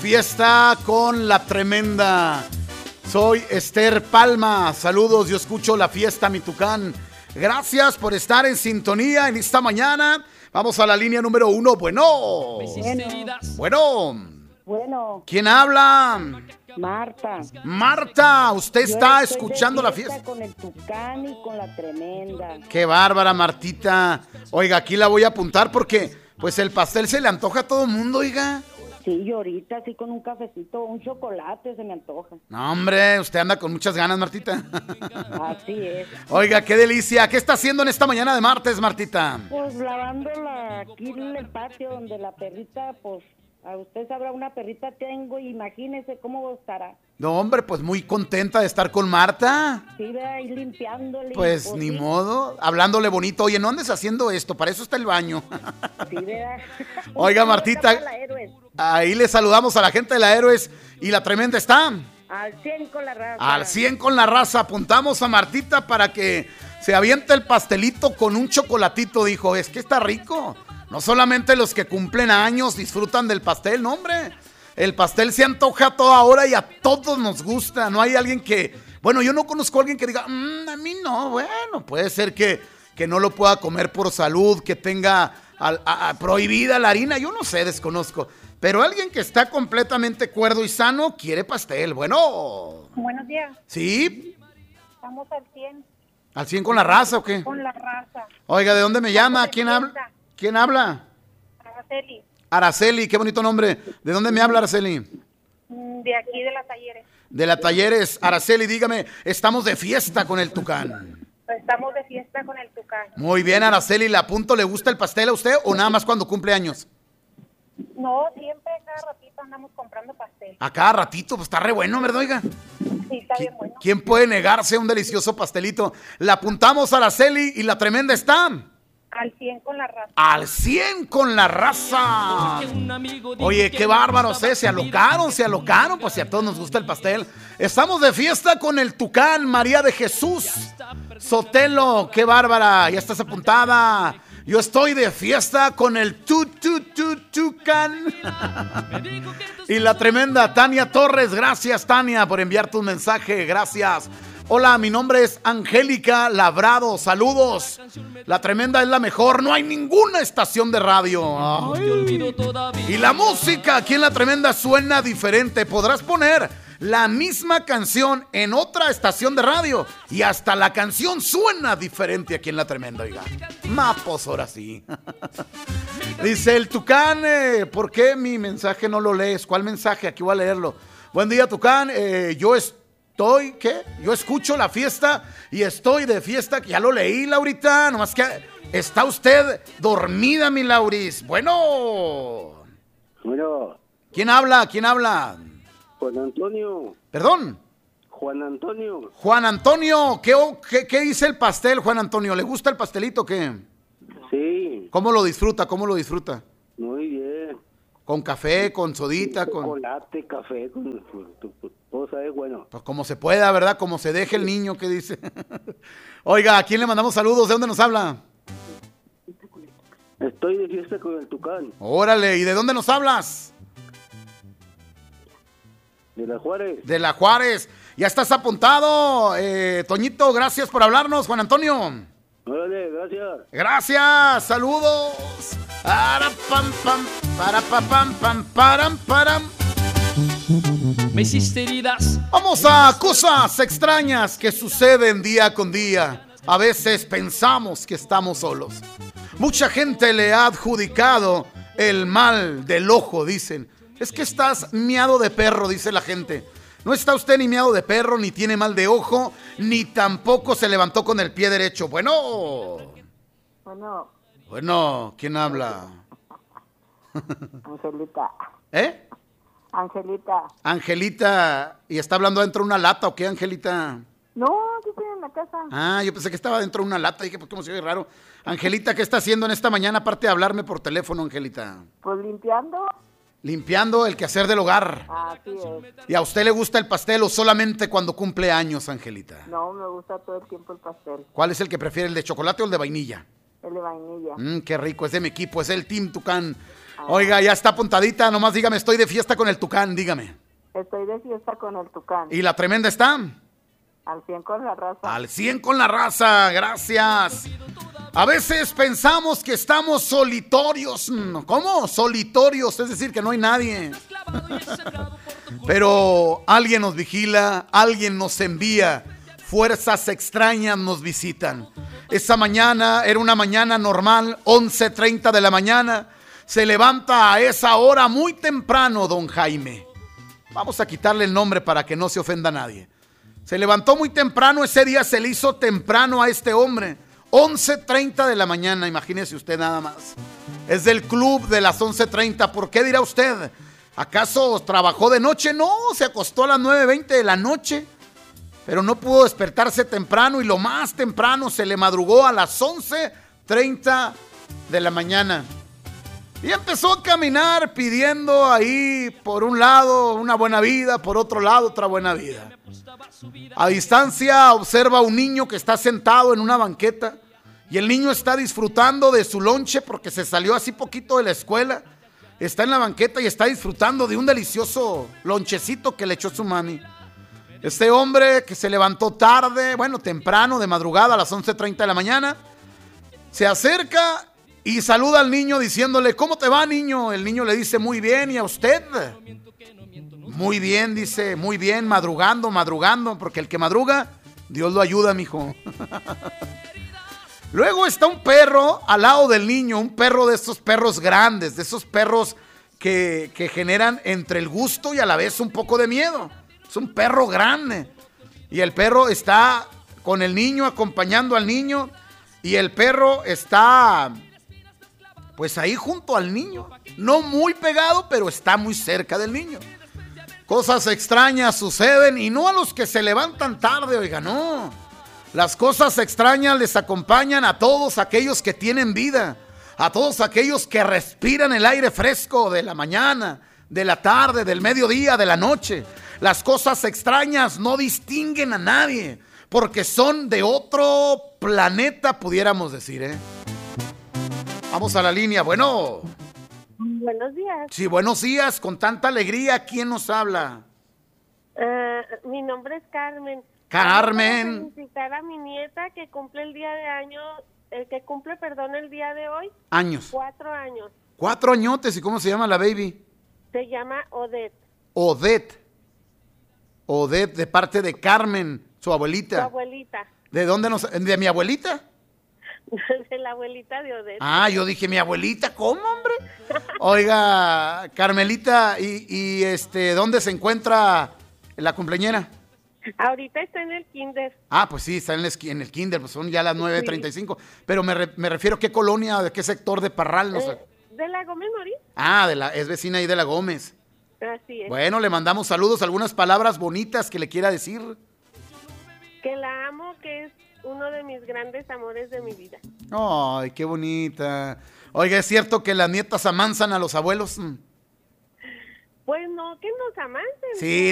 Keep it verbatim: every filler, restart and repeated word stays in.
fiesta con la tremenda. Soy Esther Palma. Saludos, yo escucho la fiesta, mi tucán. Gracias por estar en sintonía en esta mañana. Vamos a la línea número uno. Bueno. Bueno. Bueno. Bueno. ¿Quién habla? Marta. Marta, usted está Yo estoy escuchando de la fiesta. Con el tucán y con la tremenda. Qué bárbara, Martita. Oiga, aquí la voy a apuntar porque pues el pastel se le antoja a todo el mundo, oiga. Sí, y ahorita así con un cafecito, un chocolate se me antoja. No, hombre, usted anda con muchas ganas, Martita. Así es. Oiga, qué delicia. ¿Qué está haciendo en esta mañana de martes, Martita? Pues lavando la, aquí en el patio donde la perrita, pues, a usted sabrá, una perrita tengo, imagínese cómo estará. No, hombre, pues muy contenta de estar con Marta. Sí, ve ahí limpiándole. Pues, pues, ni sí. modo, hablándole bonito. Oye, no andes haciendo esto, para eso está el baño. Sí, vea. Oiga, Martita, ahí le saludamos a la gente de la Héroes y la tremenda está. Al cien con la raza. Al cien con la raza. Apuntamos a Martita para que se aviente el pastelito con un chocolatito. Dijo, es que está rico. No solamente los que cumplen años disfrutan del pastel, no, hombre. El pastel se antoja a toda hora y a todos nos gusta. No hay alguien que... Bueno, yo no conozco a alguien que diga, mmm, a mí no. Bueno, puede ser que, que no lo pueda comer por salud, que tenga a, a, a prohibida la harina. Yo no sé, desconozco. Pero alguien que está completamente cuerdo y sano quiere pastel. Bueno. Buenos días. ¿Sí? Estamos al cien. ¿Al cien con la raza o qué? Con la raza. Oiga, ¿de dónde me llama? ¿Quién habla? ¿Quién habla? Araceli. Araceli, qué bonito nombre. ¿De dónde me habla, Araceli? De aquí, de las Talleres. De la Talleres. Araceli, dígame, estamos de fiesta con el tucán. Estamos de fiesta con el tucán. Muy bien, Araceli, ¿le apunto? ¿Le gusta el pastel a usted o nada más cuando cumple años? No, siempre cada ratito andamos comprando pastel. A cada ratito, pues está re bueno, ¿verdad, oiga? Sí, está bien bueno. ¿Quién puede negarse a un delicioso pastelito? Le apuntamos a Araceli y la tremenda está... Al cien con la raza. Al cien con la raza. Oye, qué bárbaros, ¿eh? Se alocaron, se alocaron. Pues si a todos nos gusta el pastel. Estamos de fiesta con el tucán, María de Jesús Sotelo. Qué bárbara, ya estás apuntada. Yo estoy de fiesta con el tu, tu, tu, tucán. Y la tremenda Tania Torres. Gracias, Tania, por enviar tu mensaje. Gracias. Hola, mi nombre es Angélica Labrado, saludos. La tremenda es la mejor, no hay ninguna estación de radio. Ay. Y la música aquí en la tremenda suena diferente. Podrás poner la misma canción en otra estación de radio y hasta la canción suena diferente aquí en la tremenda, oiga. Mapos, ahora sí. Dice el tucán, eh, ¿por qué mi mensaje no lo lees? ¿Cuál mensaje? Aquí voy a leerlo. Buen día, tucán, eh, yo estoy... Estoy, ¿qué? Yo escucho la fiesta y estoy de fiesta. Ya lo leí, Laurita. Nomás que está usted dormida, mi Lauris. Bueno. Bueno. ¿Quién habla? ¿Quién habla? Juan Antonio. ¿Perdón? Juan Antonio. Juan Antonio. ¿Qué, qué, qué dice el pastel, Juan Antonio? ¿Le gusta el pastelito o qué? Sí. ¿Cómo lo disfruta? ¿Cómo lo disfruta? Muy bien. ¿Con café, con sodita? Con chocolate, café, con... con, con todo sabe bueno. Pues como se pueda, ¿verdad? Como se deje el niño, ¿qué dice? Oiga, ¿a quién le mandamos saludos? ¿De dónde nos habla? Estoy de fiesta con el tucán. Órale, ¿y de dónde nos hablas? De la Juárez. De la Juárez. Ya estás apuntado, eh, Toñito, gracias por hablarnos, Juan Antonio. Órale, gracias. Gracias, saludos. Para pam pam, para pam pam pam, param param. Me hiciste heridas. Vamos a cosas extrañas que suceden día con día. A veces pensamos que estamos solos. Mucha gente le ha adjudicado el mal del ojo, dicen. Es que estás miado de perro, dice la gente. No está usted ni miado de perro, ni tiene mal de ojo, ni tampoco se levantó con el pie derecho. Bueno. Bueno. Bueno, ¿quién habla? Angelita. ¿Eh? Angelita. Angelita, ¿y está hablando dentro de una lata o qué, Angelita? No, aquí estoy en la casa. Ah, yo pensé que estaba dentro de una lata. Dije, pues cómo se ve raro. Angelita, ¿qué está haciendo en esta mañana aparte de hablarme por teléfono, Angelita? Pues limpiando. Limpiando el quehacer del hogar. Así es. ¿Y a usted le gusta el pastel o solamente cuando cumple años, Angelita? No, me gusta todo el tiempo el pastel. ¿Cuál es el que prefiere, el de chocolate o el de vainilla? El de vainilla. Mmm, qué rico, es de mi equipo, es el Team Tucán. Oiga, ya está apuntadita, nomás dígame, estoy de fiesta con el Tucán, dígame. Estoy de fiesta con el Tucán. ¿Y la tremenda está? Al cien con la raza. Al cien con la raza, gracias. A veces pensamos que estamos solitorios. ¿Cómo? Solitorios, es decir, que no hay nadie. Pero alguien nos vigila, alguien nos envía. Fuerzas extrañas nos visitan. Esa mañana era una mañana normal, once treinta de la mañana. Se levanta a esa hora muy temprano don Jaime. Vamos a quitarle el nombre para que no se ofenda a nadie. Se levantó muy temprano, ese día se le hizo temprano a este hombre. once treinta de la mañana, imagínese usted nada más. Es del club de las once treinta. ¿Por qué dirá usted? ¿Acaso trabajó de noche? No, se acostó a las nueve veinte de la noche. Pero no pudo despertarse temprano y lo más temprano se le madrugó a las once treinta de la mañana. Y empezó a caminar pidiendo ahí por un lado una buena vida, por otro lado otra buena vida. A distancia observa a un niño que está sentado en una banqueta y el niño está disfrutando de su lonche porque se salió así poquito de la escuela. Está en la banqueta y está disfrutando de un delicioso lonchecito que le echó su mami. Este hombre que se levantó tarde, bueno, temprano, de madrugada a las once treinta de la mañana, se acerca y saluda al niño diciéndole, ¿cómo te va, niño? El niño le dice, muy bien, ¿y a usted? Muy bien, dice, muy bien, madrugando, madrugando, porque el que madruga, Dios lo ayuda, mijo. Luego está un perro al lado del niño, un perro de estos perros grandes, de esos perros que, que generan entre el gusto y a la vez un poco de miedo. Es un perro grande. Y el perro está con el niño, acompañando al niño, y el perro está pues ahí junto al niño. No muy pegado, pero está muy cerca del niño. Cosas extrañas suceden y no a los que se levantan tarde, oiga, no. Las cosas extrañas les acompañan a todos aquellos que tienen vida, a todos aquellos que respiran el aire fresco de la mañana, de la tarde, del mediodía, de la noche. Las cosas extrañas no distinguen a nadie, porque son de otro planeta, pudiéramos decir, ¿eh? Vamos a la línea, bueno. Buenos días. Sí, buenos días, con tanta alegría, ¿quién nos habla? Uh, mi nombre es Carmen. Carmen. Quiero felicitar a mi nieta que cumple el día de año, el que cumple, perdón, el día de hoy. Años. Cuatro años. Cuatro añotes, ¿y cómo se llama la baby? Se llama Odette. Odette. Odette, de parte de Carmen, su abuelita. Su abuelita. ¿De dónde nos...? ¿De mi abuelita? De la abuelita de Odette. Ah, yo dije, ¿mi abuelita? ¿Cómo, hombre? Oiga, Carmelita, ¿y, y este, dónde se encuentra la cumpleañera? Ahorita está en el kinder. Ah, pues sí, está en el, esqui- en el kinder, pues son ya las nueve treinta y cinco. Pero me, re- me refiero a qué colonia, de qué sector de Parral, no sé. Eh, de la Gómez Morín. Ah, de la, es vecina ahí de la Gómez. Así es. Bueno, le mandamos saludos, algunas palabras bonitas que le quiera decir. Que la amo, que es uno de mis grandes amores de mi vida. Ay, qué bonita. Oiga, ¿es cierto que las nietas amansan a los abuelos? Mm. Pues no, que nos amancen. Sí,